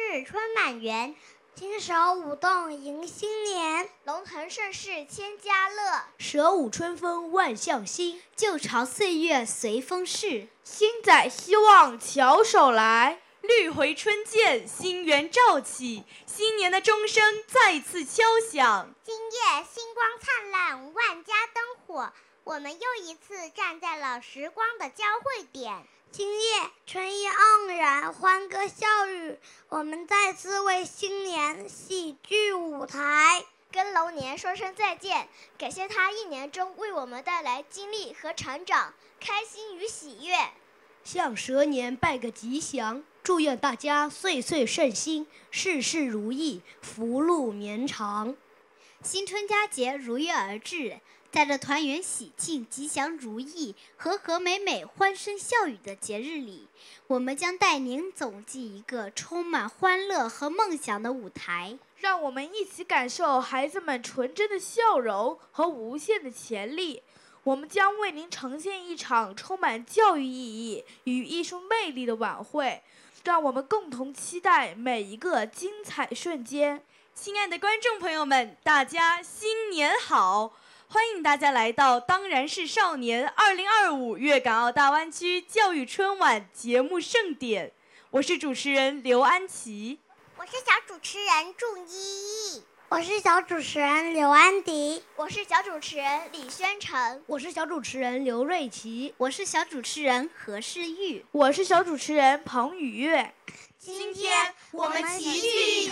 日春满园， 金手舞动迎新年。 龙腾盛世千家乐， 蛇舞春风万象新。 旧巢岁月随风逝， 新载希望翘首来。 绿回春见，新元照起，新年的钟声再次敲响。 今夜星光灿烂，万家灯火，我们又一次站在了时光的交汇点。 今夜春意盎然，欢歌笑语，我们再次为新年喜聚舞台， 跟龙年说声再见，感谢他一年中为我们带来经历和成长，开心与喜悦。 向蛇年拜个吉祥，祝愿大家岁岁顺心，事事如意，福禄绵长。 新春佳节如约而至，在这团圆喜庆、吉祥如意、和和美美、欢声笑语的节日里，我们将带您走进一个充满欢乐和梦想的舞台。 让我们一起感受孩子们纯真的笑容和无限的潜力。我们将为您呈现一场充满教育意义与艺术魅力的晚会，让我们共同期待每一个精彩瞬间。 亲爱的观众朋友们，大家新年好！欢迎大家来到当然是少年2025粤港澳大湾区教育春晚节目盛典，我是主持人刘安琪， 我是小主持人祝依依， 我是小主持人刘安迪， 我是小主持人李宣成， 我是小主持人刘瑞琪， 我是小主持人何世玉， 我是小主持人彭雨月。 今天我们齐聚一